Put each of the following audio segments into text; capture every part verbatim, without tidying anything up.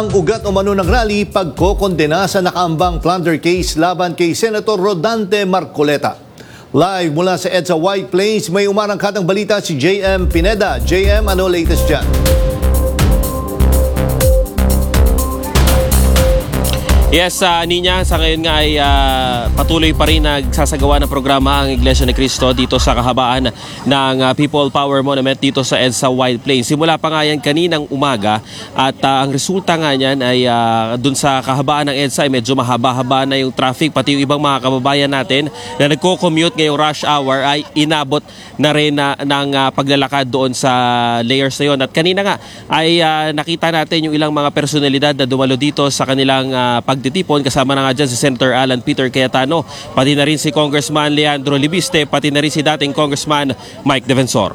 Ang ugat umano ng rally pagkokondena sa nakaambang plunder case laban kay Senator Rodante Marcoleta. Live mula sa EDSA White Plains, may umarangkatang balita si J M Pineda. J M, ano latest dyan? Yes, uh, Ninya, sa ngayon nga ay uh, patuloy pa rin nagsasagawa ng programa ang Iglesia ni Cristo dito sa kahabaan ng uh, People Power Monument dito sa EDSA White Plains. Simula pa nga yan kaninang umaga at uh, ang resulta nga niyan ay uh, dun sa kahabaan ng EDSA ay medyo mahaba-haba na yung traffic, pati yung ibang mga kababayan natin na nagko-commute ngayong rush hour ay inabot na rin na, ng uh, paglalakad doon sa layers na yun. At kanina nga ay uh, nakita natin yung ilang mga personalidad na dumalo dito sa kanilang uh, pag titipon. Kasama na nga dyan si Senator Alan Peter Cayetano, pati na rin si Congressman Leandro Libiste, pati na rin si dating Congressman Mike Defensor.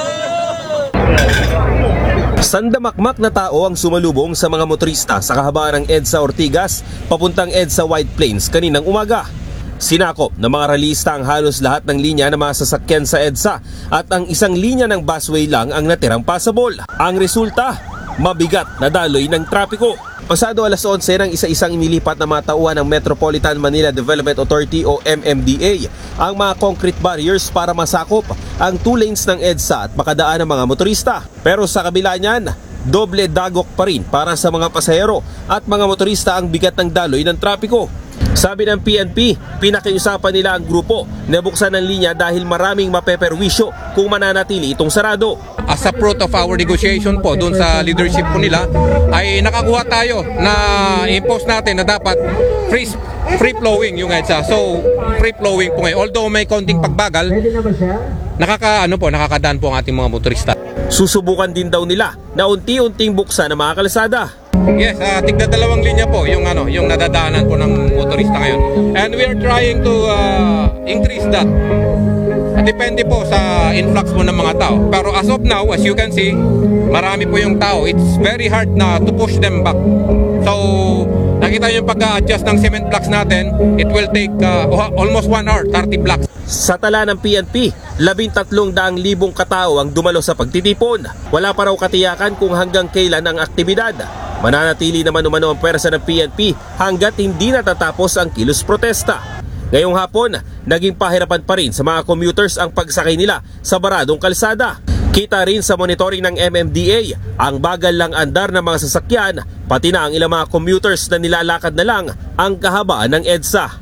Sandamakmak na tao ang sumalubong sa mga motorista sa kahabaan ng EDSA Ortigas papuntang EDSA White Plains kaninang umaga. Sinakop ng mga ralista ang halos lahat ng linya ng mga sasakyan sa EDSA at ang isang linya ng busway lang ang natirang passable. Ang resulta, mabigat na daloy ng trapiko. Pasado alas onse ng isa-isang inilipat na mga tauhan ng Metropolitan Manila Development Authority o M M D A ang mga concrete barriers para masakop ang two lanes ng EDSA at makadaan ng mga motorista. Pero sa kabila niyan, doble dagok pa rin para sa mga pasahero at mga motorista ang bigat ng daloy ng trapiko. Sabi ng P N P, pinakiusapan nila ang grupo na buksan ang linya dahil maraming mapeperwisyo kung mananatili itong sarado. As a fruit of our negotiation po doon sa leadership po nila ay nakakuha tayo na impose natin na dapat free free flowing yung EDSA. So free flowing po ngayon. Although may konting pagbagal, nakaka ano po nakakadaan po ang ating mga motorista. Susubukan din daw nila na unti-unting buksan ang mga kalsada. Yes, uh, tigda dalawang linya po yung ano, yung nadadaanan po ng motorista ngayon. And we are trying to uh, increase that. Depende po sa influx po ng mga tao. Pero as of now, as you can see, marami po yung tao. It's very hard na to push them back. So, nakita niyo yung pag-adjust ng cement blocks natin, it will take uh, almost one hour, thirty blocks. Sa tala ng P N P, labing tatlong daang libong katao ang dumalo sa pagtitipon. Wala pa raw katiyakan kung hanggang kailan ang aktibidad. Mananatili naman umano ang pwersa ng P N P hanggat hindi natatapos ang kilos protesta. Ngayong hapon, naging pahirapan pa rin sa mga commuters ang pagsakay nila sa baradong kalsada. Kita rin sa monitoring ng M M D A ang bagal lang andar ng mga sasakyan, pati na ang ilang mga commuters na nilalakad na lang ang kahabaan ng EDSA.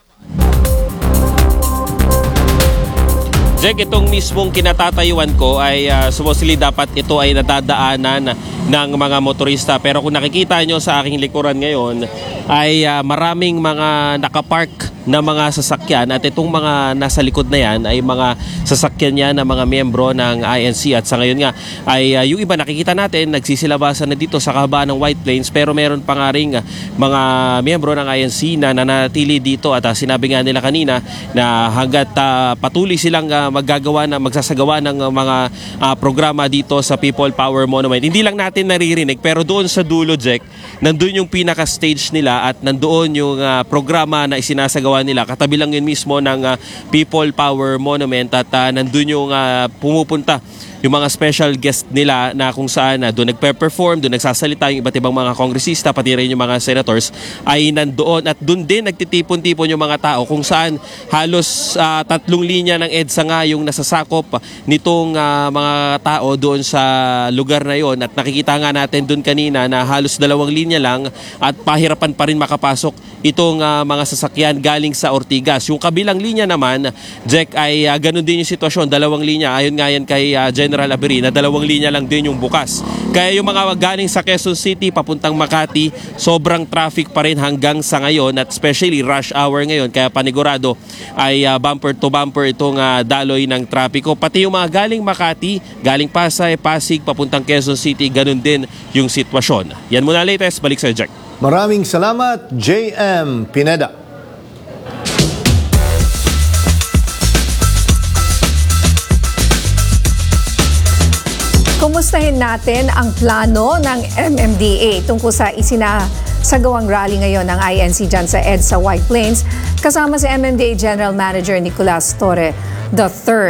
Jack, itong mismong kinatatayuan ko ay uh, supposedly dapat ito ay nadadaanan ng mga motorista. Pero kung nakikita nyo sa aking likuran ngayon ay uh, maraming mga nakapark na mga sasakyan at itong mga nasa likod na yan ay mga sasakyan yan ng mga miyembro ng I N C. At sa ngayon nga ay uh, yung iba nakikita natin nagsisilabasan na dito sa kahabaan ng White Plains, pero meron pa nga rin uh, mga miyembro ng I N C na nanatili dito at uh, sinabi nga nila kanina na hanggat uh, patuloy silang uh, maggagawa na magsasagawa ng uh, mga uh, programa dito sa People Power Monument. Hindi lang natin naririnig pero doon sa dulo, Jack, nandun yung pinaka-stage nila at nandoon yung uh, programa na isinasagawa nila. Katabi lang yun mismo ng uh, People Power Monument at uh, nandun yung uh, pumupunta yung mga special guest nila na kung saan uh, doon nagpe-perform, doon nagsasalita yung iba't ibang mga kongresista, pati rin yung mga senators ay nandoon at doon din nagtitipon-tipon yung mga tao kung saan halos uh, tatlong linya ng EDSA nga yung nasasakop nitong uh, mga tao doon sa lugar na yon. At nakikita nga natin doon kanina na halos dalawang linya lang at pahirapan pa rin makapasok itong uh, mga sasakyan galing sa Ortigas. Yung kabilang linya naman, Jack, ay uh, ganun din yung sitwasyon, dalawang linya. Ayon nga yan kay uh, General Abery na dalawang linya lang din yung bukas. Kaya yung mga galing sa Quezon City papuntang Makati, sobrang traffic pa rin hanggang sa ngayon at especially rush hour ngayon. Kaya panigurado ay uh, bumper to bumper itong uh, daloy ng trapiko. Pati yung mga galing Makati, galing Pasay, Pasig, papuntang Quezon City, ganun din yung sitwasyon. Yan muna latest, balik sa Jack. Maraming salamat, J M Pineda. Kumustahin natin ang plano ng M M D A tungkol sa isinasagawang rally ngayon ng I N C dyan sa EDSA White Plains. Kasama si M M D A General Manager Nicolas Torre the third.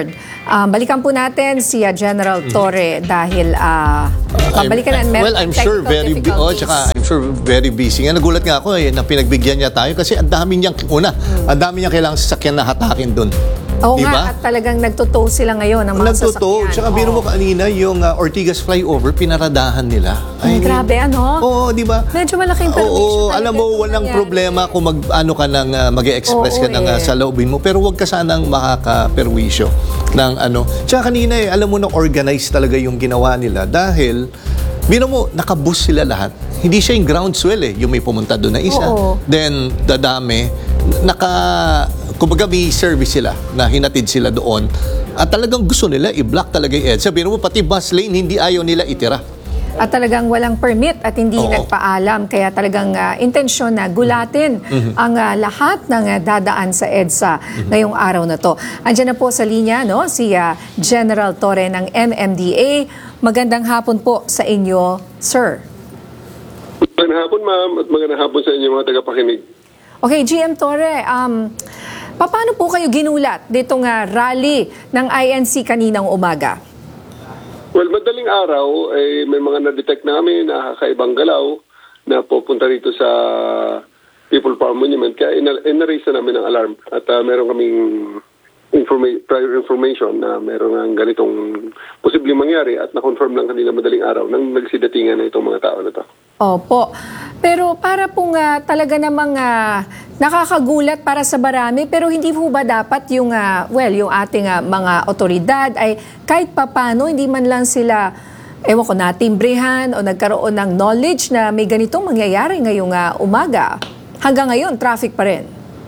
Um, balikan po natin si uh, General Torre dahil uh, pabalikan I'm- natin. Well, I'm sure very bu- oh, tsaka I'm sure very busy. Nga nagulat nga ako eh na pinagbigyan niya tayo kasi ang dami niyang una, ang dami niyang kailangang sasakyan na hatakin doon. Oo Di ba? nga, at talagang nagtotoo sila ngayon ng mga Nagtotoo. sasakyan. Tsaka biro mo Oo. kanina yung uh, Ortigas flyover, pinaradahan nila. Ay, grabe, ano? Oo, di ba? Medyo malaking permission Oo, talaga alam mo, itong walang nangyari. problema kung mag, ano ka nang, uh, mag-e-express Oo, ka ng uh, eh. sa loobin mo. Pero wag ka sanang makaka-perwisyo ng ano. Tsaka kanina eh, alam mo na organized talaga yung ginawa nila dahil, biro mo, nakabus sila lahat. Hindi siya yung groundswell eh, yung may pumunta doon na isa. Oo. Then, dadami, naka, kumbaga may service sila na hinatid sila doon. At talagang gusto nila i-block talaga yung EDSA. Biro mo, pati bus lane, hindi ayaw nila itira. At talagang walang permit at hindi Oo. nagpaalam. Kaya talagang ah, intensyon na gulatin Mm-hmm. ang ah, lahat ng ah, dadaan sa EDSA ngayong araw na to. Andiyan na po sa linya no, si ah, General Torre ng M M D A. Magandang hapon po sa inyo, sir. Magandang hapon, ma'am, at magandang hapon sa inyo mga tagapakinig. Okay, G M Torre, um, paano po kayo ginulat ditong ah, rally ng I N C kaninang umaga? Well, madaling araw, eh, may mga na-detect namin na kakaibang galaw na pupunta rito sa People Power Monument. Kaya ina- ina-raise na namin ang alarm. At uh, meron kaming informa- prior information na meron ng ganitong posibleng mangyari at na-confirm lang kanila madaling araw nang nagsidatingan na itong mga tao na to. Opo. Pero para pong ah, talaga namang ah, nakakagulat para sa marami, pero hindi po ba dapat yung, ah, well, yung ating ah, mga otoridad ay kahit papano, hindi man lang sila, ewan ko, natimbrehan o nagkaroon ng knowledge na may ganitong mangyayari ngayong ah, umaga. Hanggang ngayon, traffic pa rin.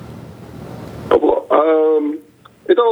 Opo. Um, ito,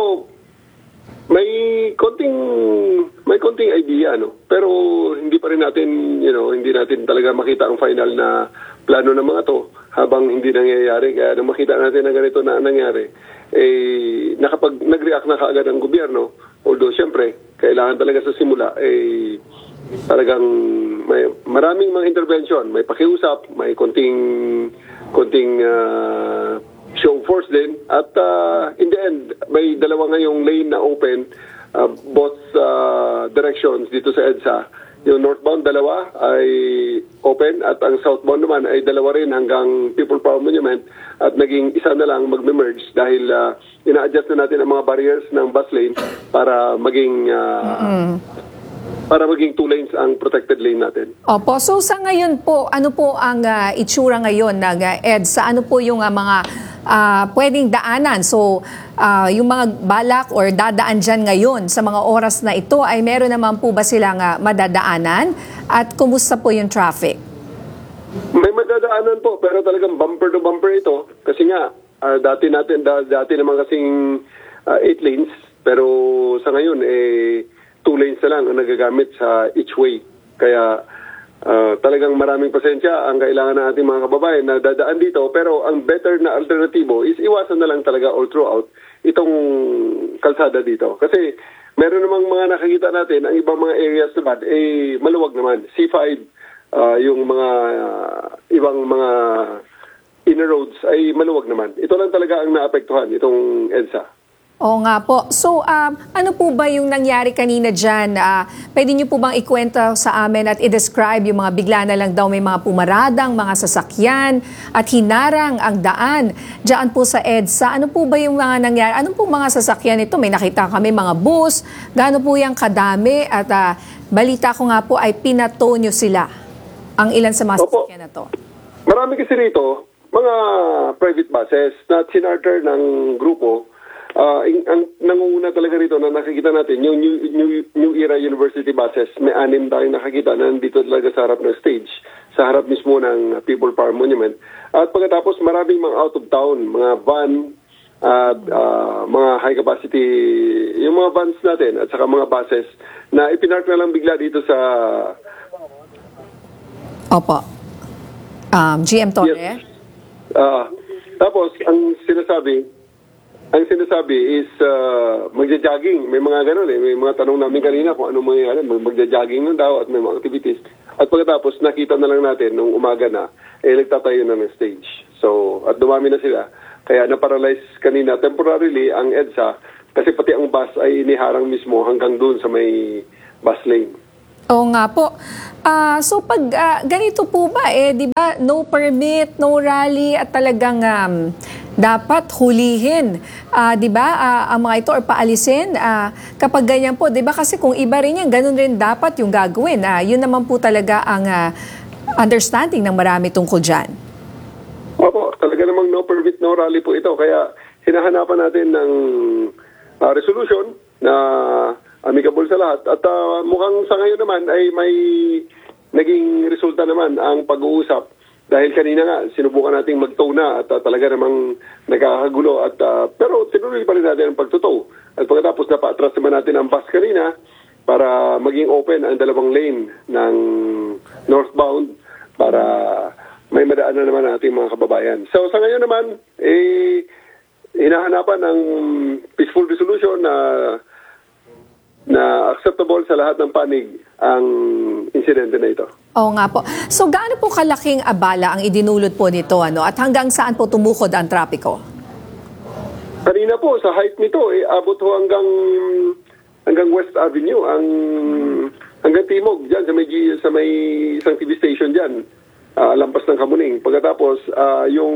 may konting may konting idea, no? Pero hindi pa rin natin, you know, hindi natin talaga makita ang final na plano ng mga to habang hindi nangyayari. Kaya nang makita natin na ganito na nangyari, eh, nakapag nag-react na kaagad ang gobyerno, although siyempre, kailangan talaga sa simula, eh, talagang may maraming mga intervention, may pakiusap, may konting konting uh, show force din, at uh, in the end may dalawa ngayong lane na open, uh, both uh, directions dito sa EDSA. Yung northbound dalawa ay open at ang southbound naman ay dalawa rin hanggang People Power Monument, at naging isa na lang magme-merge dahil uh, ina-adjust na natin ang mga barriers ng bus lane para maging uh, para maging two lanes ang protected lane natin. Opo. So sa ngayon po, ano po ang ah, itsura ngayon ng ah, EDSA? Ano po yung ah, mga ah, pwedeng daanan? So ah, yung mga balak or dadaan dyan ngayon sa mga oras na ito, ay meron naman po ba silang ah, madadaanan? At kumusta po yung traffic? May madadaanan po, pero talagang bumper to bumper ito. Kasi nga, ah, dati natin, da- dati naman kasing ah, eight lanes, pero sa ngayon, eh, two lanes na lang ang nagagamit sa each way. Kaya ah, talagang maraming pasensya ang kailangan ng ating mga kababayan na dadaan dito. Pero ang better na alternatibo is iwasan na lang talaga all throughout itong kalsada dito. Kasi meron namang mga nakikita natin, ang ibang mga areas naman, eh, maluwag naman. C five, ah, yung mga ah, ibang mga inner roads ay maluwag naman. Ito lang talaga ang naapektuhan, itong EDSA. Oo nga po. So, um, ano po ba yung nangyari kanina dyan? Ah, pwede niyo po bang ikwento sa amin at i-describe yung mga bigla na lang daw may mga pumaradang, mga sasakyan at hinarang ang daan dyan po sa EDSA? Ano po ba yung mga nangyari? Anong po mga sasakyan ito? May nakita kami mga bus. Gaano po yung kadami? At ah, balita ko nga po ay pinato nyo sila. Ang ilan sa mga Opo. sasakyan na to. Marami kasi rito, mga private buses na sinarter ng grupo. Uh, ang nangunguna talaga rito na nakikita natin, yung New, New, New Era University buses, may anim tayong nakikita na nandito talaga sa harap ng stage, sa harap mismo ng People Power Monument. At pagkatapos maraming mga out of town, mga van, at uh, mga high capacity, yung mga vans natin at saka mga buses na ipinark na lang bigla dito sa... Opo. Um, G M Torre? Yes. Ah, tapos, ang sinasabi, ang sinasabi is uh, magja-jogging. May mga ganun eh. May mga tanong namin kanina kung ano mangyayari. Magja-jogging nun daw at may mga activities. At pagkatapos, nakita na lang natin nung umaga na, eh, nagtatayo na ng stage. So, at dumami na sila. Kaya na-paralyze kanina temporarily ang EDSA. kasi pati ang bus ay iniharang mismo hanggang doon sa may bus lane. Oo nga po. Ah, so pag ah, ganito po ba, eh, di ba, no permit, no rally, at talagang um, dapat hulihin, ah, di ba, ah, ang mga ito or paalisin ah, kapag ganyan po, di ba, kasi kung iba rin yan, ganun rin dapat yung gagawin. Ah, yun naman po talaga ang ah, understanding ng marami tungkol dyan. Opo, talaga namang no permit, no rally po ito. Kaya hinahanapan natin ng uh, resolution na amicable sa lahat. At uh, mukhang sa ngayon naman ay may naging resulta naman ang pag-uusap. Dahil kanina nga, sinubukan nating mag-tow na at uh, talaga namang nagkakagulo. At, uh, pero tinuloy pa rin natin ang pag-tow. At pagkatapos napa-atras naman natin ang bus kanina para maging open ang dalawang lane ng northbound para may madaan na naman nating mga kababayan. So sa ngayon naman, eh, hinahanapan ng peaceful resolution na na acceptable sa lahat ng panig ang insidente na ito. Oo nga po. So gaano po kalaking abala ang idinulot po nito, ano? At hanggang saan po tumukod ang trapiko? Kanina po, sa height nito, eh, abot ho hanggang hanggang West Avenue, ang hanggang Timog, dyan, sa may, sa may isang T V station dyan, uh, lampas ng Kamuning. Pagkatapos, uh, yung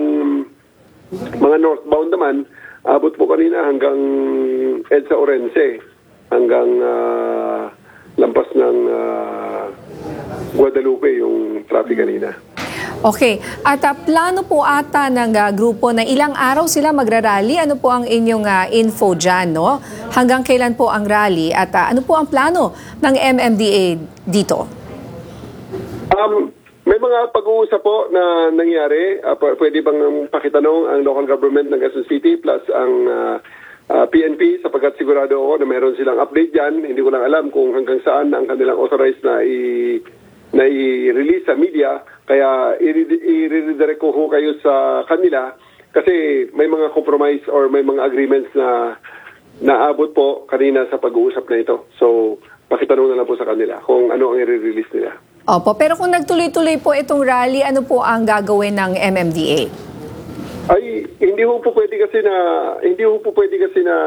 mga northbound naman, abot po kanina hanggang EDSA Orense, hanggang uh, lampas ng uh, Guadalupe yung traffic kanina. Okay. At uh, plano po ata ng uh, grupo na ilang araw sila magrarally. Ano po ang inyong uh, info dyan, no? Hanggang kailan po ang rally? At uh, ano po ang plano ng M M D A dito? Um, may mga pag-uusap po na nangyari. Uh, p- pwede bang pakitanong ang local government ng Quezon City plus ang uh, uh, P N P sapagkat sigurado ako na meron silang update dyan. Hindi ko lang alam kung hanggang saan ang kanilang authorized na i- na i-release sa media. Kaya i-redirect ko ho kayo sa kanila kasi may mga compromise or may mga agreements na naabot po kanina sa pag-uusap na ito. So, pakitanong na lang po sa kanila kung ano ang i-release nila. Opo, pero kung nagtuloy-tuloy po itong rally, ano po ang gagawin ng M M D A? Ay, hindi ho po pwede kasi na hindi ho po pwede kasi na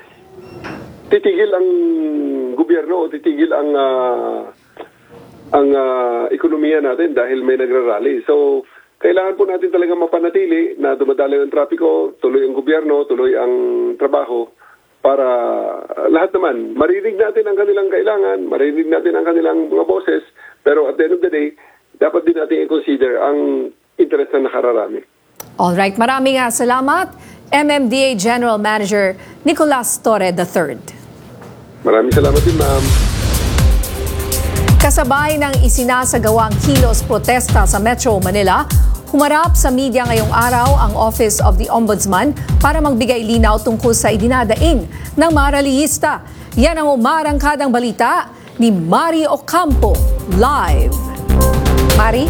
titigil ang gobyerno o titigil ang uh, ang uh, ekonomiya natin dahil may nagrarally. So, kailangan po natin talaga mapanatili na dumadaloy ang trapiko, tuloy ang gobyerno, tuloy ang trabaho para lahat naman, marinig natin ang kanilang kailangan, marinig natin ang kanilang mga boses, pero at the end of the day, dapat din natin i-consider ang interest na nakararami. Alright, maraming uh, salamat. M M D A General Manager Nicolas Torre the third. Maraming salamat din, ma'am. Kasabay ng isinasagawang kilos protesta sa Metro Manila, humarap sa media ngayong araw ang Office of the Ombudsman para magbigay linaw tungkol sa idinadaing ng mga rallyista. Yan ang umarangkadang balita ni Mari Ocampo, live. Mari?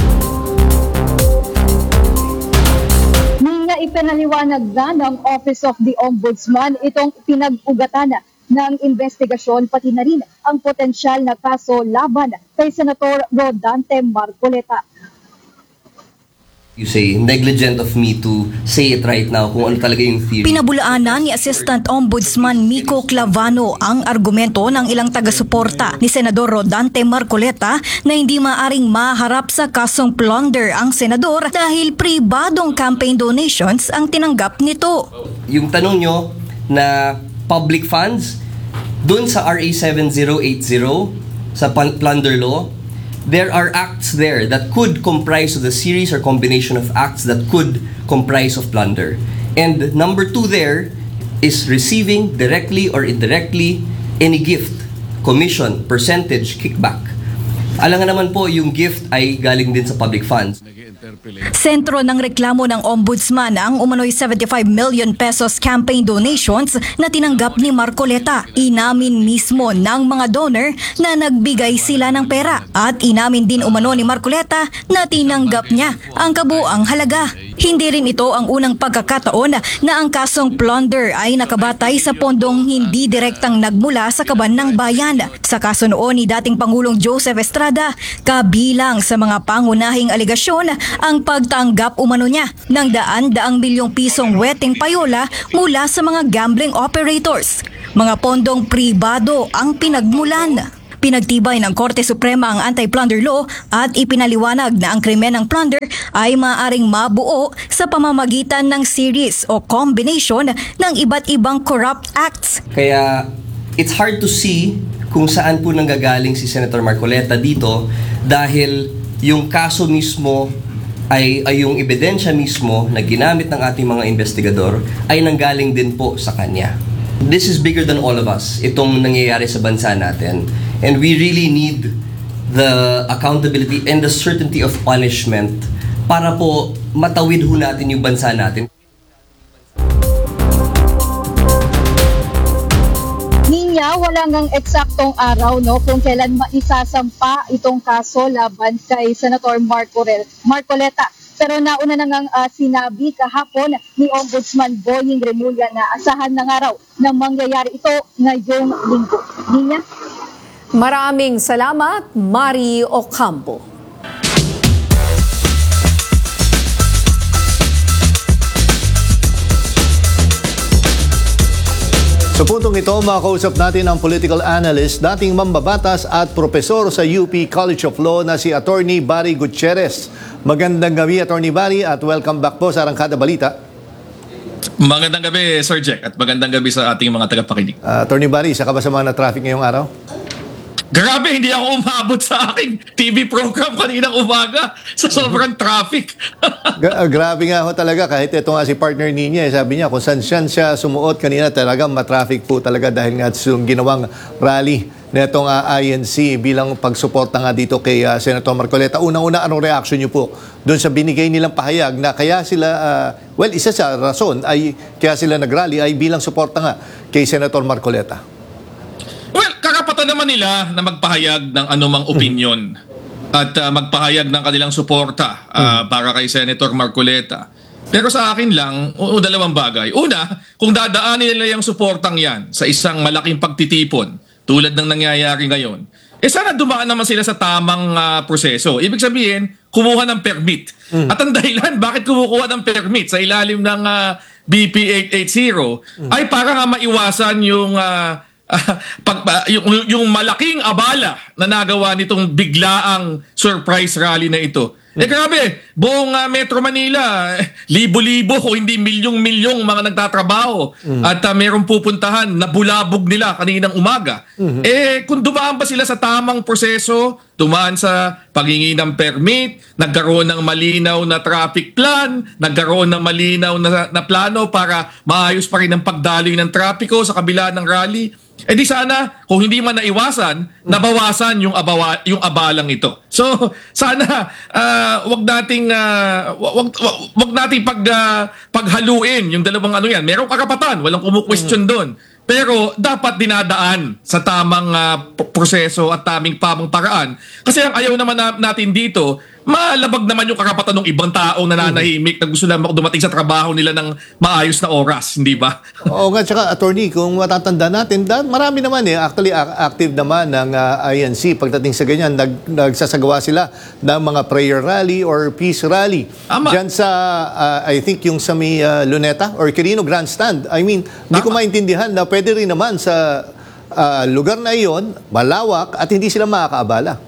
Nina ipinaliwanag na ng Office of the Ombudsman itong pinag-ugatan ng investigasyon pati na rin ang potensyal na kaso laban kay Senator Rodante Marcoleta. You say, negligent of me to say it right now kung ano talaga yung theory. Pinabulaanan ni Assistant Ombudsman Miko Clavano ang argumento ng ilang taga-suporta ni Senador Rodante Marcoleta na hindi maaring maharap sa kasong plunder ang senador dahil pribadong campaign donations ang tinanggap nito. Yung tanong nyo na public funds, dun sa R A seventy eighty sa plunder law, there are acts there that could comprise of the series or combination of acts that could comprise of plunder. And number two there is receiving directly or indirectly any gift, commission, percentage, kickback. Alam nga naman po, yung gift ay galing din sa public funds. Sentro ng reklamo ng Ombudsman ang umano'y seventy-five million pesos campaign donations na tinanggap ni Marcoleta. Inamin mismo ng mga donor na nagbigay sila ng pera at inamin din umano ni Marcoleta na tinanggap niya ang kabuang halaga. Hindi rin ito ang unang pagkakataon na ang kasong plunder ay nakabatay sa pondong hindi direktang nagmula sa kaban ng bayan. Sa kaso noon ni dating Pangulong Joseph Estrada, kabilang sa mga pangunahing aligasyon ang pagtanggap umano niya ng daan-daang milyong pisong weteng payola mula sa mga gambling operators. Mga pondong pribado ang pinagmulan. Pinagtibay ng Korte Suprema ang anti-plunder law at ipinaliwanag na ang krimen ng plunder ay maaaring mabuo sa pamamagitan ng series o combination ng iba't ibang corrupt acts. Kaya it's hard to see kung saan po nanggagaling si Senator Marcoleta dito dahil yung kaso mismo ay, ay yung ebidensya mismo na ginamit ng ating mga investigador ay nanggaling din po sa kanya. This is bigger than all of us, itong nangyayari sa bansa natin. And we really need the accountability and the certainty of punishment para po matawid ho natin yung bansa natin. Ninya, wala ngang eksaktong araw no kung kailan maisasampa itong kaso laban kay Senator Marcorel, Marcoleta. Pero nauna na ngang uh, sinabi kahapon ni Ombudsman Boying Remulla na asahan ng araw na mangyayari ito ngayong linggo. Ninya? Maraming salamat, Mari Ocampo. Sa puntong ito, makausap natin ang political analyst, dating mambabatas at profesor sa U P College of Law na si Attorney Barry Gutierrez. Magandang gabi, Attorney Barry, at welcome back po sa Arangkada Balita. Magandang gabi, Sir Jack, at magandang gabi sa ating mga tagapakinig. Uh, Attorney Barry, isa ka ba sa mga na-traffic ngayong araw? Grabe, hindi ako umabot sa aking T V program kaninang umaga sa sobrang traffic. Gra- grabe nga ho talaga, kahit ito nga si partner niya, eh, sabi niya kung saan siya, siya sumuot kanina talagang matraffic po talaga dahil nga yung ginawang rally na itong uh, I N C bilang pagsuporta nga dito kay uh, Senator Marcoleta. Unang-una, anong reaction niyo po doon sa binigay nilang pahayag na kaya sila, uh, well, isa sa rason ay kaya sila nagrally ay bilang suporta nga kay Senator Marcoleta? Well, karapatan naman nila na magpahayag ng anumang opinion at uh, magpahayag ng kanilang suporta uh, mm. para kay Senator Marcoleta. Pero sa akin lang, o, o dalawang bagay. Una, kung dadaanin nila yung suportang yan sa isang malaking pagtitipon tulad ng nangyayari ngayon, eh sana dumaan naman sila sa tamang uh, proseso. Ibig sabihin, kumuha ng permit. Mm. At ang dahilan, bakit kumukuha ng permit sa ilalim ng uh, B P eight eighty mm. ay para nga maiwasan yung... Uh, Uh, pag, uh, yung, yung malaking abala na nagawa nitong biglaang surprise rally na ito. Eh grabe, buong uh, Metro Manila, eh, libo-libo o hindi milyong-milyong mga nagtatrabaho mm. at uh, merong pupuntahan na bulabog nila kaninang umaga. Mm-hmm. Eh kung dumaan ba sila sa tamang proseso, dumaan sa paghingi ng permit, nagkaroon ng malinaw na traffic plan, nagkaroon ng malinaw na, na plano para maayos pa rin ang pagdaloy ng trapiko sa kabila ng rally, eh di sana kung hindi man naiwasan, nabawasan yung abawa, yung abalang ito. So sana uh, wag nating uh, wag, wag, wag nating pag uh, paghaluin yung dalawang ano yan. Merong karapatan, walang kumu-question doon. Pero dapat dinadaan sa tamang uh, proseso at taming pamang paraan. Kasi ang ayaw naman na, natin dito, malabag naman yung karapatan ng ibang taong nananahimik na gusto lang dumating sa trabaho nila ng maayos na oras, hindi ba? Oo nga, tsaka attorney, kung matatanda natin, marami naman eh, actually active naman ng uh, I N C pagdating sa ganyan, nag, nagsasagawa sila ng mga prayer rally or peace rally. Ama. Diyan sa, uh, I think yung sa may uh, Luneta or Quirino Grandstand. I mean, hindi ko maintindihan na pwede rin naman sa uh, lugar na iyon, malawak at hindi sila makakaabala.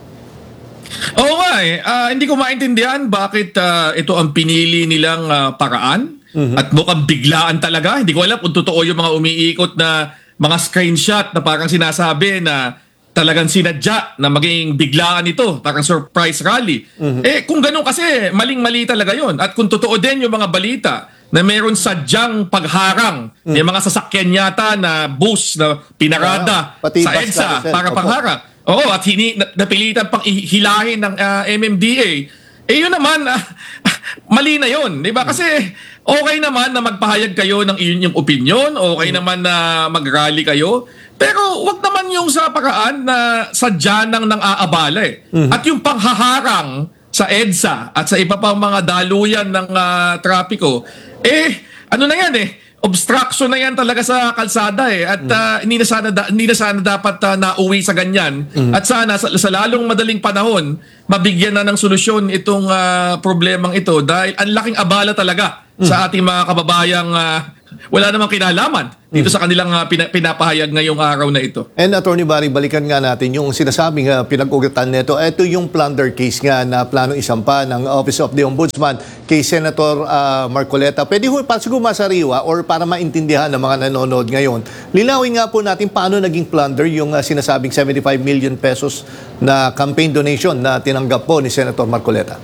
Oo nga eh. Uh, hindi ko maintindihan bakit uh, ito ang pinili nilang uh, paraan. Mm-hmm. At mukhang biglaan talaga. Hindi ko alam kung totoo yung mga umiikot na mga screenshot na parang sinasabi na talagang sinadya na maging biglaan ito. Parang surprise rally. Mm-hmm. Eh kung ganun kasi, maling-mali talaga yon. At kung totoo din yung mga balita na meron sadyang pagharang, mm-hmm. may mga sasakyan yata na bus na pinarada wow. sa EDSA para pangharang. Oo, at hini, napilitan pang hilahin ng uh, M M D A. Eh yun naman, uh, mali na yun. Diba? Kasi okay naman na magpahayag kayo ng inyong opinion, okay naman na mag-rally kayo, pero wag naman yung sa paraan na sadya nang nang aabala eh. Mm-hmm. At yung panghaharang sa EDSA at sa iba pang mga daluyan ng ah, trapiko, eh, ano na yan eh, obstruction na yan talaga sa kalsada eh. At ah, hindi, na sana da- hindi na sana dapat ah, nauwi sa ganyan. At sana sa, sa lalong madaling panahon, mabigyan na ng solusyon itong ah, problemang ito dahil ang laking abala talaga sa ating mga kababayang ah, wala namang kinalaman dito sa kanilang ah, pina- pinapahayag ngayong araw na ito. And Attorney Barry, balikan nga natin yung sinasabing uh, pinag-ugatan nito. Ito yung plunder case nga na planong isampa ng Office of the Ombudsman kay Senator uh, Marcoleta. Pwede ho pa siguro masariwa or para maintindihan ng mga nanonood ngayon. Linawin nga po natin paano naging plunder yung uh, sinasabing seventy-five million pesos na campaign donation na tinanggap po ni Senator Marcoleta.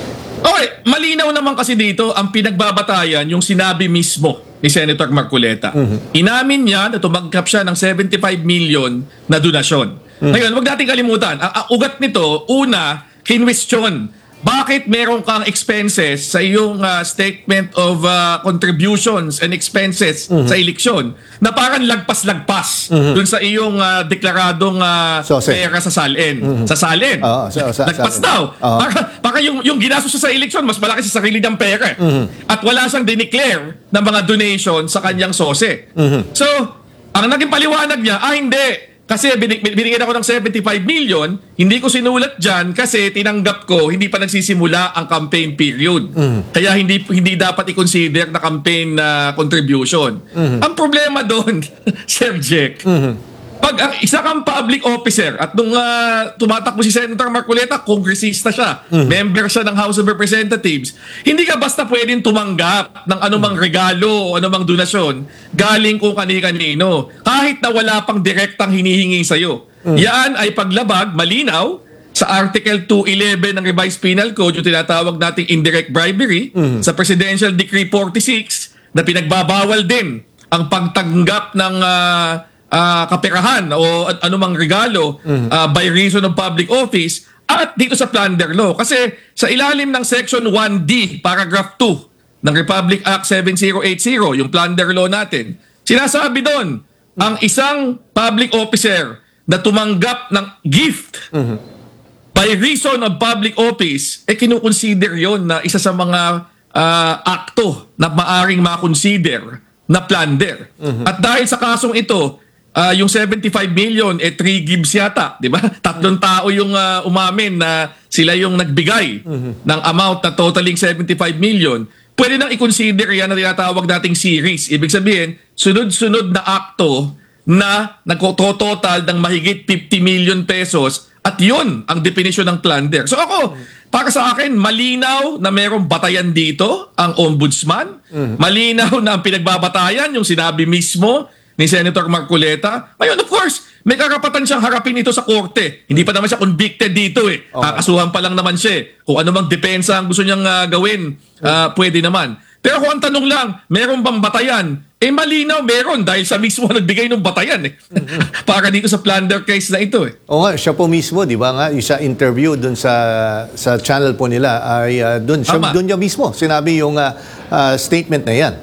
Okay, malinaw naman kasi dito ang pinagbabatayan yung sinabi mismo ni Senator Marcoleta. Inamin niya na tumanggap siya ng seventy-five million na donasyon. Ngayon, wag natin kalimutan, ang, ang ugat nito, una, kinwestiyon. Bakit meron kang expenses sa iyong uh, statement of uh, contributions and expenses sa eleksyon na parang lagpas-lagpas dun sa iyong uh, deklaradong uh, Sose. pera sa SALN. Sa SALN. Oo, sa- sa- Lagpas sa- daw. Oo. Para, para yung, yung ginastos siya sa eleksyon, mas malaki sa sarili niyang pera. At wala siyang dineclare ng mga donation sa kanyang sose. So, ang naging paliwanag niya, ah hindi, kasi binig- binigyan ako ng seventy-five million, hindi ko sinulat dyan kasi tinanggap ko, hindi pa nagsisimula ang campaign period. Kaya hindi hindi dapat i-consider na campaign na contribution. Ang problema doon, Sir Jack, pag ang isa kang public officer at nung uh, tumatakbo si Senator Marcoleta, kongresista siya, member siya ng House of Representatives, hindi ka basta pwedeng tumanggap ng anumang regalo o anumang donasyon galing kung kani-kanino, kahit na wala pang direktang hinihingi sa'yo. Yan ay paglabag, malinaw, sa Article two eleven ng Revised Penal Code, yung tinatawag nating indirect bribery, sa Presidential Decree forty-six, na pinagbabawal din ang pagtanggap ng uh, Uh, kaperahan o an- anumang regalo uh, by reason of public office at dito sa plunder law. Kasi sa ilalim ng Section one D, Paragraph two ng Republic Act seventy eighty, yung plunder law natin, sinasabi doon, ang isang public officer na tumanggap ng gift by reason of public office, eh kinukonsider yon na isa sa mga uh, akto na maaring makonsider na plunder. At dahil sa kasong ito, Uh, yung seventy-five million, eh three gives yata, di ba? Tatlong tao yung uh, umamin na sila yung nagbigay ng amount na totaling seventy-five million. Pwede nang i-consider yan na tinatawag nating series. Ibig sabihin, sunod-sunod na akto na nagtototal ng mahigit fifty million pesos at yun ang definition ng plunder. So ako, para sa akin, malinaw na merong batayan dito ang ombudsman. Malinaw na ang pinagbabatayan, yung sinabi mismo ni Senator Marcoleta. Ngayon, of course, may karapatan siyang harapin ito sa korte. Hindi pa naman siya convicted dito eh. Okay. Kakasuhan pa lang naman siya eh. Kung ano mang depensa ang gusto niyang uh, gawin, uh, pwede naman. Pero kung ang tanong lang, meron bang batayan? Eh malinaw, meron dahil siya mismo nagbigay ng batayan eh. Para dito sa plunder case na ito eh. O nga, siya po mismo, di ba nga, yung sa interview dun sa sa channel po nila, ay uh, dun, siya, Tama. dun niya mismo, sinabi yung uh, uh, statement na yan.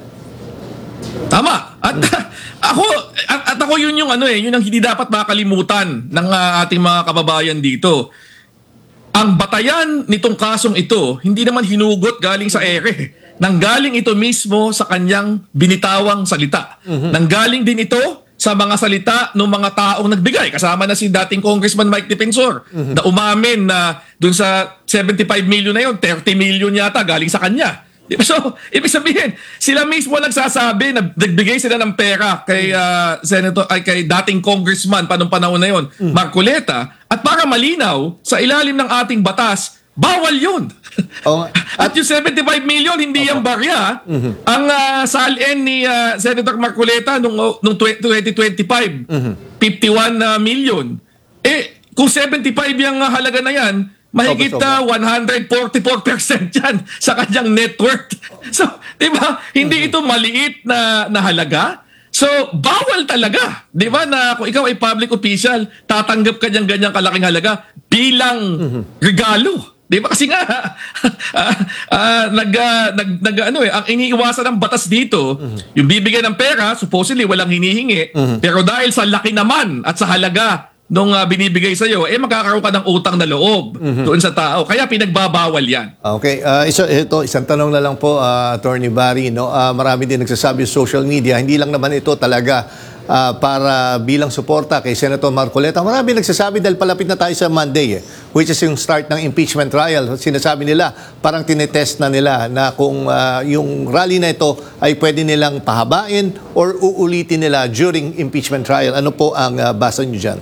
Tama. At ako at, at ako yun yung ano eh, yun ang hindi dapat makalimutan ng uh, ating mga kababayan dito. Ang batayan nitong kasong ito, hindi naman hinugot galing sa ere. Nanggaling ito mismo sa kanyang binitawang salita. Nanggaling din ito sa mga salita ng mga taong nagbigay. Kasama na si dating Congressman Mike Defensor na umamin na dun sa seventy-five million na yun, thirty million yata galing sa kanya. So, ibig sabihin, sila mismo nagsasabi na nagbigay sila ng pera kay uh, Senator ay kay dating congressman pa nung panahon na yon, Marcoleta, at para malinaw sa ilalim ng ating batas, bawal 'yun. Oo nga. At yung seventy-five million hindi yung barya. Ang uh, SALN ni uh, Senator Marcoleta nung nung twenty twenty-five, fifty-one uh, million. Eh kung seventy-five yung uh, halaga na yan, mahigit na one hundred forty-four percent yan sa kanyang net worth. So, di ba? Hindi ito maliit na, na halaga. So, bawal talaga. Di ba na kung ikaw ay public official, tatanggap ka niyang ganyang kalaking halaga bilang regalo. Di ba? Kasi nga, uh, uh, nag, uh, nag, nag, ano eh, ang iniiwasan ng batas dito, yung bibigyan ng pera, supposedly walang hinihingi, pero dahil sa laki naman at sa halaga nung uh, binibigay sa'yo, eh magkakaroon ka ng utang na loob doon sa tao. Kaya pinagbabawal yan. Okay, uh, isa, ito, isang tanong na lang po, uh, Attorney Barry. No? Uh, marami din nagsasabi sa social media, hindi lang naman ito talaga uh, para bilang suporta kay Senator Marcoleta. Marami nagsasabi dahil palapit na tayo sa Monday, eh, which is yung start ng impeachment trial. Sinasabi nila, parang tinetest na nila na kung uh, yung rally na ito ay pwede nilang pahabain or uulitin nila during impeachment trial. Ano po ang uh, basa nyo dyan?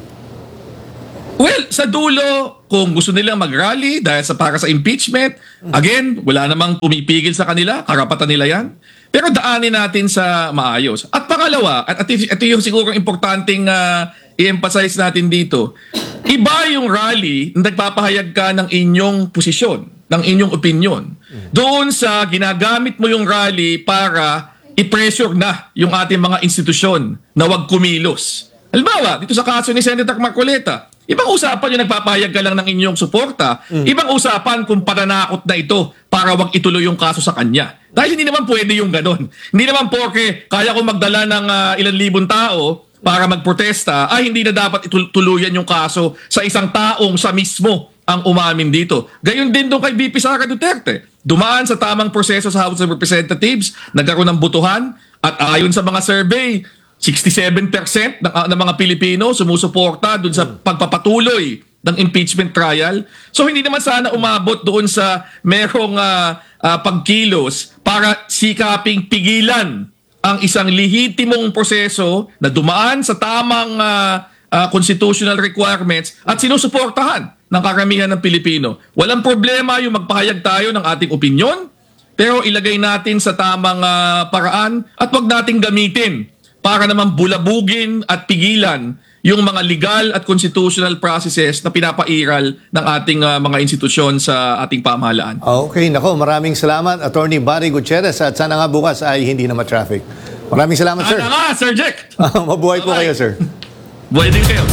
Well, sa dulo, kung gusto nilang mag-rally dahil sa para sa impeachment, again, wala namang pumipigil sa kanila, karapatan nila yan. Pero daanin natin sa maayos. At pangalawa, at ito yung siguro importanteng uh, i-emphasize natin dito, iba yung rally na nagpapahayag ka ng inyong posisyon, ng inyong opinion. Doon sa ginagamit mo yung rally para i-pressure na yung ating mga institusyon na wag kumilos. Halimbawa, dito sa kaso ni Senator Marcoleta, ibang usapan yung nagpapahayag ka lang ng inyong suporta. Mm. Ibang usapan kung pananakot na ito para wag ituloy yung kaso sa kanya. Dahil hindi naman pwede yung ganon. Hindi naman porke kaya kong magdala ng uh, ilang libong tao para magprotesta, ay hindi na dapat ituluyan yung kaso sa isang taong sa mismo ang umamin dito. Gayon din doon kay B P Sara Duterte. Dumaan sa tamang proseso sa House of Representatives, nagkaroon ng butuhan, at ayon sa mga survey, sixty-seven percent ng, uh, ng mga Pilipino sumusuporta doon sa pagpapatuloy ng impeachment trial. So hindi naman sana umabot doon sa merong uh, uh, pagkilos para sikaping pigilan ang isang lehitimong proseso na dumaan sa tamang uh, uh, constitutional requirements at sinusuportahan ng karamihan ng Pilipino. Walang problema yung magpahayag tayo ng ating opinyon, pero ilagay natin sa tamang uh, paraan at wag nating gamitin para naman bulabugin at pigilan yung mga legal at constitutional processes na pinapairal ng ating uh, mga institusyon sa ating pamahalaan. Okay, nako, maraming salamat, Attorney Barry Gutierrez, at sana nga bukas ay hindi na ma-traffic. Maraming salamat, sir. Sana nga, Sir Jack! Mabuhay po kayo, sir. Buhay din kayo.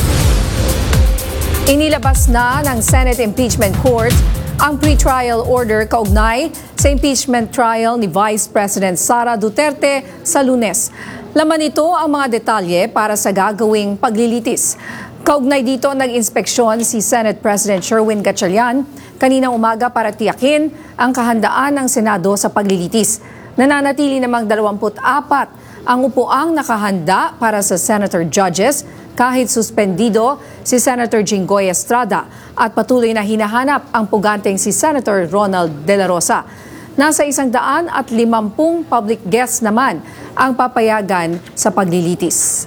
Inilabas na ng Senate Impeachment Court ang pre-trial order kaugnay sa impeachment trial ni Vice President Sara Duterte sa Lunes. Laman nito ang mga detalye para sa gagawing paglilitis. Kaugnay dito nag-inspeksyon si Senate President Sherwin Gatchalian kaninang umaga para tiyakin ang kahandaan ng Senado sa paglilitis. Nananatili namang dalawampu't apat ang upuang nakahanda para sa senator judges kahit suspendido si Senator Jinggoy Estrada at patuloy na hinahanap ang puganteng si Senator Ronald De La Rosa. Nasa isang daan at limampung public guests naman ang papayagan sa paglilitis.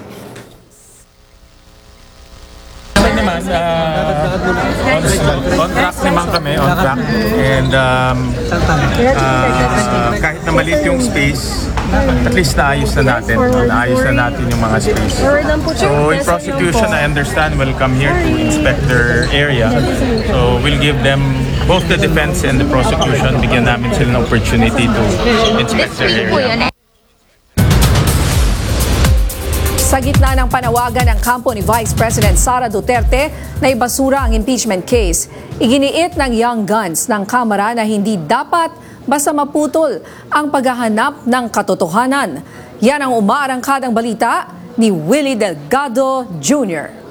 Naman, uh, on, on track naman kami, on track. And um, uh, kahit na maliit yung space, at least naayos na natin. Naayos na natin yung mga space. So in prosecution, I understand, will come here to inspect their area. So we'll give them, both the defense and the prosecution, bigyan namin sila ng opportunity to inspect their area. Sa gitna ng panawagan ng kampo ni Vice President Sara Duterte na ibasura ang impeachment case, iginiit ng Young Guns ng Kamara na hindi dapat basta maputol ang paghahanap ng katotohanan. Yan ang umaarangkadang balita ni Willie Delgado Junior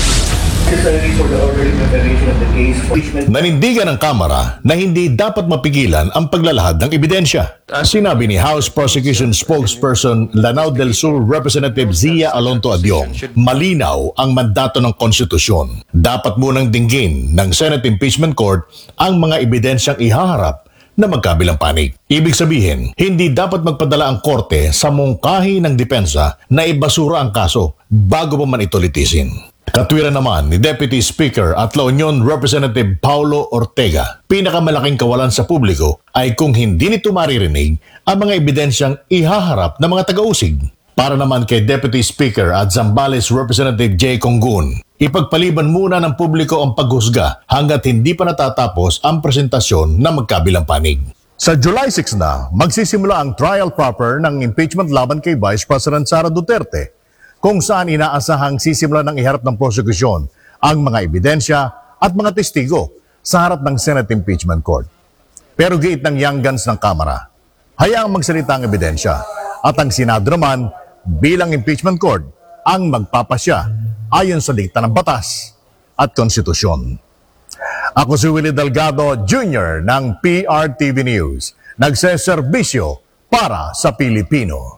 Nanindigan ng Kamara na hindi dapat mapigilan ang paglalahad ng ebidensya. Sinabi ni House Prosecution Spokesperson Lanao del Sur Representative Zia Alonto Adyong, malinaw ang mandato ng konstitusyon. Dapat munang dinggin ng Senate Impeachment Court ang mga ebidensyang ihaharap na magkabilang panig. Ibig sabihin, hindi dapat magpadala ang korte sa mungkahi ng depensa na ibasura ang kaso bago pa man ito litisin. Katwiran naman ni Deputy Speaker at La Union Representative Paulo Ortega, pinakamalaking kawalan sa publiko ay kung hindi nito maririnig ang mga ebidensyang ihaharap ng mga taga-usig. Para naman kay Deputy Speaker at Zambales Representative Jay Conggun, ipagpaliban muna ng publiko ang paghusga hanggat hindi pa natatapos ang presentasyon ng magkabilang panig. Sa July six na, magsisimula ang trial proper ng impeachment laban kay Vice President Sara Duterte, kung saan inaasahang sisimula ng iharap ng prosekusyon ang mga ebidensya at mga testigo sa harap ng Senate Impeachment Court. Pero giit ng Young Guns ng Kamara, hayaang magsalita ang ebidensya at ang Senado naman bilang impeachment court ang magpapasya ayon sa dikta ng batas at konstitusyon. Ako si Willie Delgado Junior ng P R T V News, nagseserbisyo para sa Pilipino.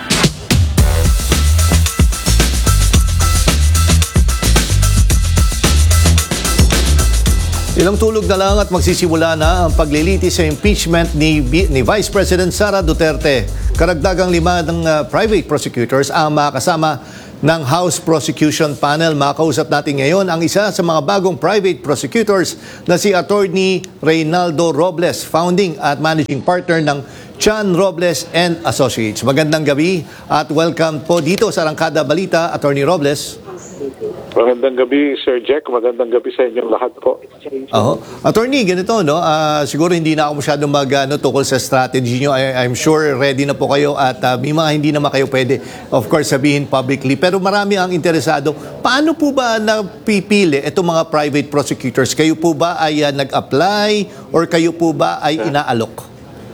Ilang tulog na lang at magsisimula na ang paglilitis sa impeachment ni, ni Vice President Sara Duterte. Karagdagang lima ng uh, private prosecutors ang makasama ng House Prosecution Panel. Makausap natin ngayon ang isa sa mga bagong private prosecutors na si Attorney Reynaldo Robles, founding at managing partner ng Chan Robles and Associates. Magandang gabi at welcome po dito sa Arangkada Balita, Attorney Robles. Magandang gabi, Sir Jack. Magandang gabi sa inyong lahat po. Oho. Attorney, ganito, no? Uh, siguro hindi na ako masyadong mag, ano, tukol sa strategy nyo. I, I'm sure ready na po kayo at uh, may mga hindi naman kayo pwede, of course, sabihin publicly. Pero marami ang interesado. Paano po ba napipili itong mga private prosecutors? Kayo po ba ay uh, nag-apply or kayo po ba ay inaalok?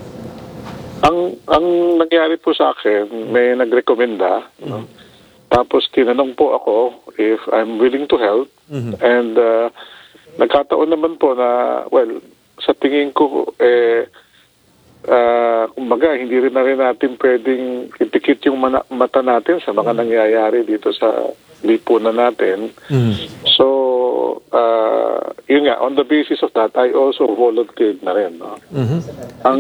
Ang ang nangyari po sa akin, may nagrekomenda, mm-hmm. no? Tapos tinanong po ako if I'm willing to help. Mm-hmm. And uh, nagkataon naman po na, well, sa tingin ko, eh, uh, kumbaga, hindi rin na rin natin pwedeng ipikit yung mana- mata natin sa mga mm-hmm. nangyayari dito sa lipunan natin. Mm-hmm. So, uh, yun nga, on the basis of that, I also volunteered na rin. No? Mm-hmm. Ang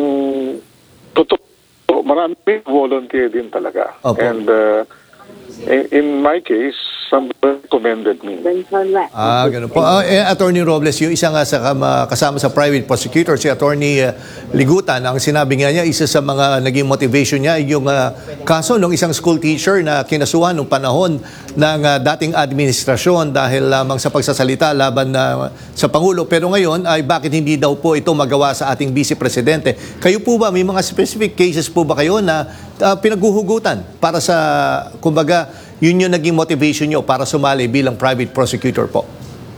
totoo, marami volunteer din talaga. Okay. And, uh, In, in my case, somebody recommended me. Ah, ganun po. Ah, eh, Attorney Robles, yung isa nga sa kasama sa private prosecutor, si Attorney uh, Ligutan, ang sinabi nga niya, isa sa mga naging motivation niya yung uh, kaso ng isang school teacher na kinasuhan noong panahon ng uh, dating administrasyon dahil lamang sa pagsasalita laban na uh, sa Pangulo. Pero ngayon ay bakit hindi daw po ito magawa sa ating Vice Presidente? Kayo po ba, may mga specific cases po ba kayo na uh, pinaghuhugutan para sa, kumbaga, yun yung naging motivation nyo para sumali bilang private prosecutor po?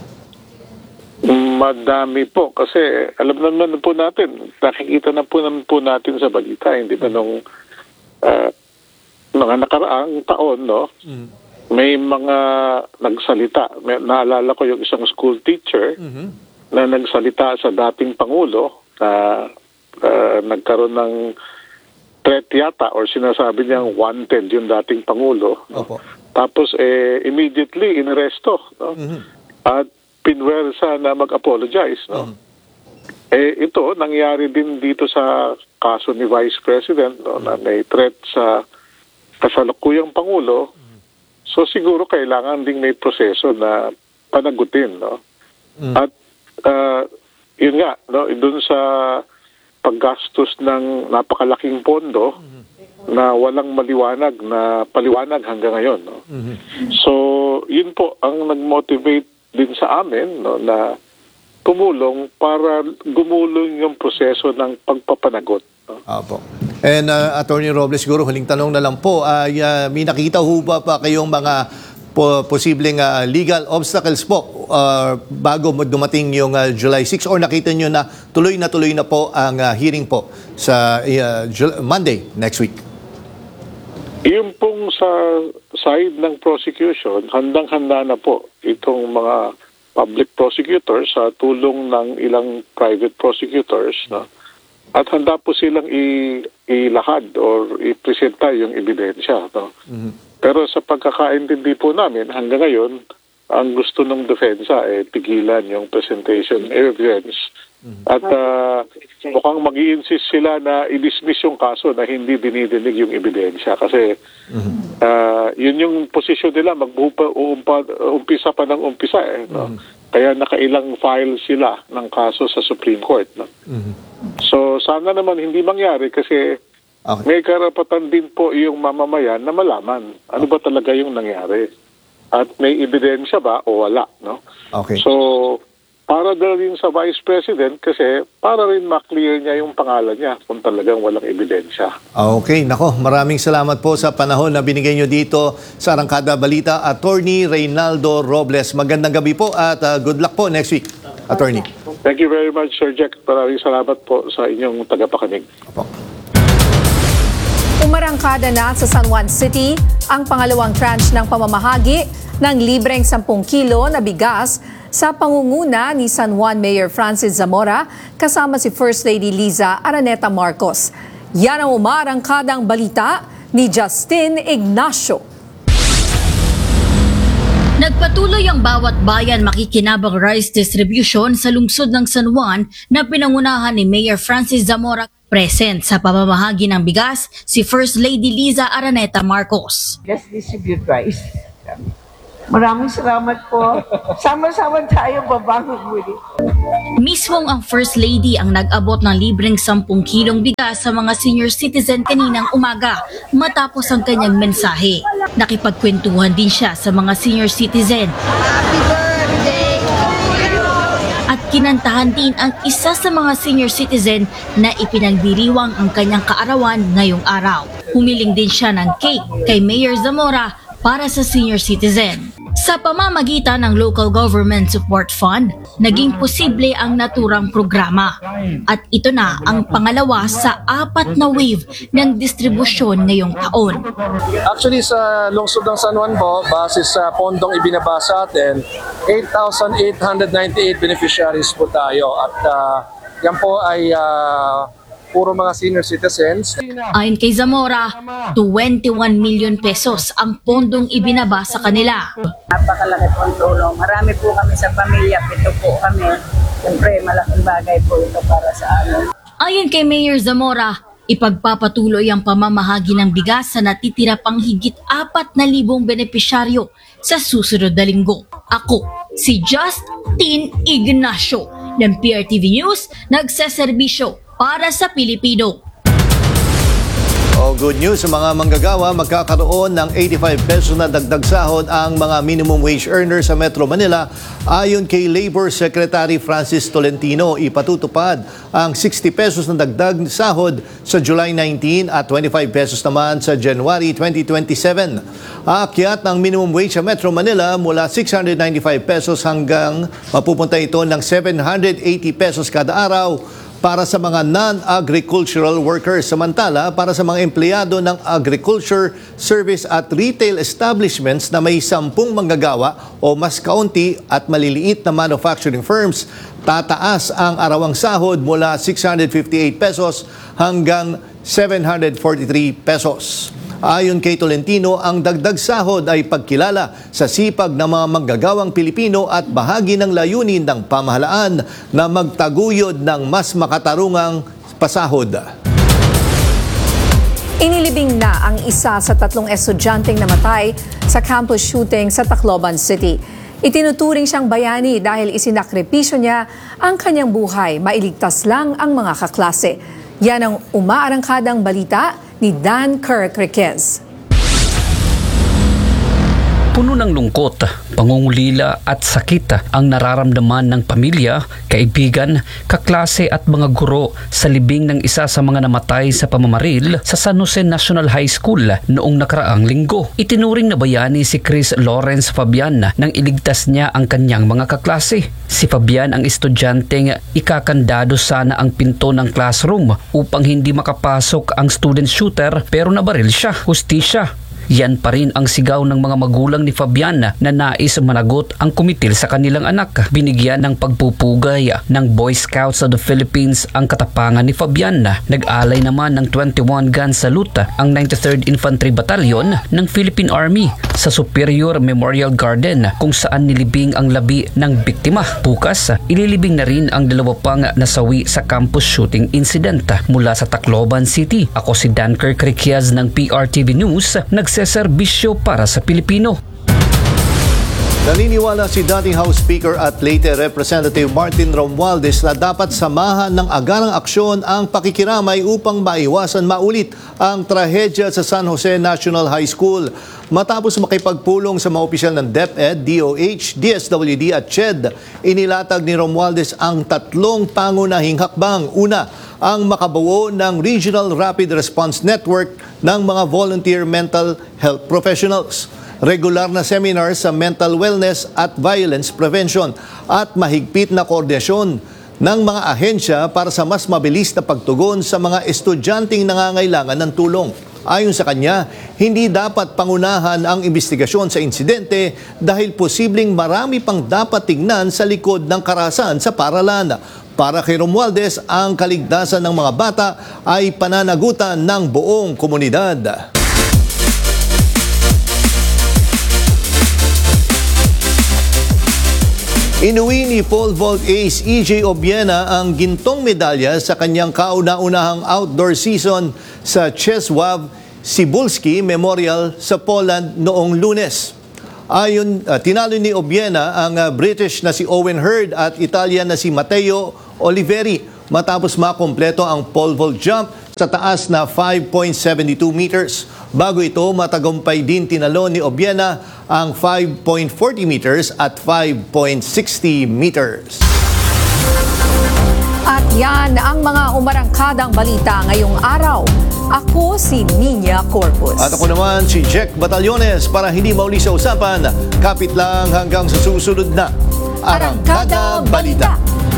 Madami po. Kasi alam naman po natin, nakikita na po naman po natin sa balita, hindi ba nung uh, mga nakaraang taon, no? Mm. May mga nagsalita. May, naalala ko yung isang school teacher mm-hmm. na nagsalita sa dating Pangulo na uh, nagkaroon ng threat yata or sinasabi niyang wanted yung dating Pangulo. Opo. Tapos eh, immediately inaresto. No? Mm-hmm. At pinwersa na mag-apologize. No? Mm-hmm. Eh, ito, nangyari din dito sa kaso ni Vice President no? Na may threat sa kasalukuyang Pangulo. Mm-hmm. So siguro kailangan ding may proseso na panagutin. No? Mm-hmm. At uh, yun nga, no? Doon sa paggastos ng napakalaking pondo mm-hmm. na walang maliwanag na paliwanag hanggang ngayon. No? Mm-hmm. So, yun po ang nag-motivate din sa amin no, na tumulong para gumulong yung proseso ng pagpapanagot. No? Apo. And uh, Attorney Robles, siguro huling tanong na lang po, ay uh, may nakita ho ba pa kayong mga po, posibleng uh, legal obstacles po uh, bago dumating yung uh, July sixth or nakita nyo na tuloy na tuloy na po ang uh, hearing po sa uh, Monday next week? Yung pong sa side ng prosecution, handang-handa na po itong mga public prosecutors sa tulong ng ilang private prosecutors. No? At handa po silang i- ilahad or i-presenta yung ebidensya. No? Mm-hmm. Pero sa pagkakaintindi po namin, hanggang ngayon, ang gusto ng defensa ay eh, pigilan yung presentation evidence. Mm-hmm. At uh, mukhang mag-i-insist sila na i-dismiss yung kaso na hindi dinidinig yung ebidensya. Kasi mm-hmm. uh, yun yung posisyon nila, mag-umpisa pa ng umpisa. Eh, no? Mm-hmm. Kaya nakailang file sila ng kaso sa Supreme Court. No? Mm-hmm. So sana naman hindi mangyari kasi okay. May karapatan din po yung mamamayan na malaman ano ba talaga yung nangyari. At may ebidensya ba o wala. No? Okay. So para din sa Vice President kasi para rin ma-clear niya yung pangalan niya kung talagang walang ebidensya. Okay, nako, maraming salamat po sa panahon na binigay nyo dito sa Arangkada Balita, Attorney Reynaldo Robles. Magandang gabi po at uh, good luck po next week, Attorney. Thank you very much, Sir Jack. Maraming salamat po sa inyong tagapakinig. Opo. Umarangkada na sa San Juan City ang pangalawang tranche ng pamamahagi ng libreng sampung kilo na bigas sa pangunguna ni San Juan Mayor Francis Zamora kasama si First Lady Liza Araneta Marcos. Yan ang umarangkadang balita ni Justin Ignacio. Nagpatuloy ang bawat bayan makikinabang rice distribution sa lungsod ng San Juan na pinangunahan ni Mayor Francis Zamora. Present sa pamamahagi ng bigas si First Lady Liza Araneta Marcos. Just distribute rice. Maraming salamat po. Sama-sama tayo babangon muli. Mismong ang First Lady ang nag-abot ng libreng sampung kilong bigas sa mga senior citizen kaninang umaga matapos ang kanyang mensahe. Nakipagkwentuhan din siya sa mga senior citizen. Happy birthday! At kinantahan din ang isa sa mga senior citizen na ipinagdiriwang ang kanyang kaarawan ngayong araw. Humiling din siya ng cake kay Mayor Zamora para sa senior citizen. Sa pamamagitan ng Local Government Support Fund, naging posible ang naturang programa. At ito na ang pangalawa sa apat na wave ng distribusyon ngayong taon. Actually sa lungsod ng San Juan po, base sa pondong ibinaba sa atin, eight thousand eight hundred ninety-eight beneficiaries po tayo. At uh, yan po ay uh, puro mga senior citizens. Ayon kay Zamora, twenty-one million pesos ang pondong ibinaba sa kanila. Napakalaki pong tulong. Marami po kami sa pamilya. Pito po kami. Siyempre, malaking bagay po ito para sa amin. Ayon kay Mayor Zamora, ipagpapatuloy ang pamamahagi ng bigas sa natitira pang higit apat na libong benepisyaryo sa susunod na linggo. Ako, si Justin Ignacio ng P R T V News, nagseserbisyo para sa Pilipino. Oh, good news sa mga manggagawa, magkakaroon ng eighty-five pesos na dagdag sahod ang mga minimum wage earners sa Metro Manila. Ayon kay Labor Secretary Francis Tolentino, ipatutupad ang sixty pesos na dagdag sahod sa July nineteenth at twenty-five pesos naman sa January twenty twenty-seven. Aakyat ang minimum wage sa Metro Manila mula six hundred ninety-five pesos hanggang mapupunta ito ng seven hundred eighty pesos kada araw para sa mga non-agricultural workers. Samantala, para sa mga empleyado ng agriculture, service at retail establishments na may sampung manggagawa o mas kaunti at maliliit na manufacturing firms, tataas ang arawang sahod mula six hundred fifty-eight pesos hanggang seven hundred forty-three pesos. Ayon kay Tolentino, ang dagdag sahod ay pagkilala sa sipag ng mga manggagawang Pilipino at bahagi ng layunin ng pamahalaan na magtaguyod ng mas makatarungang pasahod. Inilibing na ang isa sa tatlong estudyanteng namatay sa campus shooting sa Tacloban City. Itinuturing siyang bayani dahil isinakripisyo niya ang kanyang buhay, mailigtas lang ang mga kaklase. Yan ang umaarangkadang balita ni Dan Kirk Riquez. Puno ng lungkot, pangungulila at sakit ang nararamdaman ng pamilya, kaibigan, kaklase at mga guro sa libing ng isa sa mga namatay sa pamamaril sa San Jose National High School noong nakaraang linggo. Itinuring na bayani si Chris Lawrence Fabian nang iligtas niya ang kanyang mga kaklase. Si Fabian ang estudyanteng ikakandado sana ang pinto ng classroom upang hindi makapasok ang student shooter pero nabaril siya. Hustisya. Yan pa rin ang sigaw ng mga magulang ni Fabian na nais managot ang kumitil sa kanilang anak. Binigyan ng pagpupugay ng Boy Scouts of the Philippines ang katapangan ni Fabian. Nag-alay naman ng twenty-one gun salute ang ninety-third Infantry Battalion ng Philippine Army sa Superior Memorial Garden kung saan nilibing ang labi ng biktima. Bukas, ililibing na rin ang dalawa pang nasawi sa campus shooting incident. Mula sa Tacloban City, ako si Dan Kirk Riquez ng P R T V News, nagseserbisyo para sa Pilipino. Naniniwala si dating House Speaker at Leyte Representative Martin Romualdez na dapat samahan ng agarang aksyon ang pakikiramay upang maiwasan maulit ang trahedya sa San Jose National High School. Matapos makipagpulong sa mga opisyal ng DepEd, D O H, D S W D at C H E D, inilatag ni Romualdez ang tatlong pangunahing hakbang. Una, ang makabuo ng Regional Rapid Response Network ng mga volunteer mental health professionals. Regular na seminars sa mental wellness at violence prevention at mahigpit na koordinasyon ng mga ahensya para sa mas mabilis na pagtugon sa mga estudyanteng nangangailangan ng tulong. Ayon sa kanya, hindi dapat pangunahan ang investigasyon sa insidente dahil posibleng marami pang dapat tingnan sa likod ng karahasan sa paralan. Para kay Romualdez, ang kaligtasan ng mga bata ay pananagutan ng buong komunidad. Inuwi ni pole vault ace E J Obiena ang gintong medalya sa kanyang kauna-unahang outdoor season sa Czesław Cybulski Memorial sa Poland noong Lunes. Ayon, uh, tinalo ni Obiena ang uh, British na si Owen Hurd at Italian na si Matteo Oliveri matapos makompleto ang pole vault jump sa taas na five point seven two meters. Bago ito, matagumpay din tinalo ni Obiena ang five point four zero meters at five point six zero meters. At yan ang mga umarangkadang balita ngayong araw. Ako si Nina Corpus. At ako naman si Jack Batallones. Para hindi mauli sa usapan, kapit lang hanggang sa susunod na Arangkada Balita.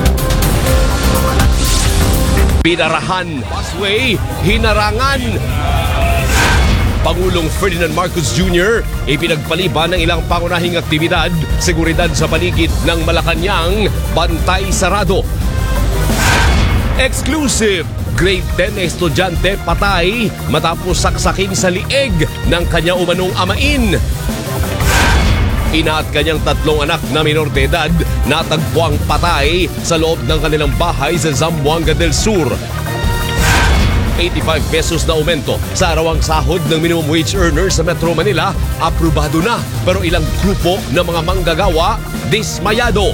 Pinarahan, busway, hinarangan. Pangulong Ferdinand Marcos Junior ipinagpaliban ng ilang pangunahing aktibidad, seguridad sa paligid ng Malacanang, bantay sarado. Exclusive, grade ten na estudyante patay matapos saksaking sa lieg ng kanya umanong amain. Ina at kanyang tatlong anak na minor de edad natagpuang patay sa loob ng kanilang bahay sa Zamboanga del Sur. eighty-five pesos na aumento sa arawang sahod ng minimum wage earner sa Metro Manila, aprobado na, pero ilang grupo ng mga manggagawa dismayado.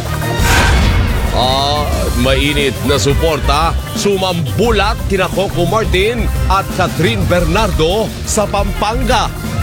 Ah, mainit na suporta, sumambulat kina Coco Martin at Catherine Bernardo sa Pampanga.